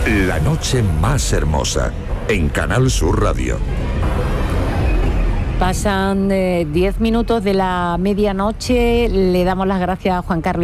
La noche más hermosa, en Canal Sur Radio. Pasan 10 minutos de la medianoche. Le damos las gracias a Juan Carlos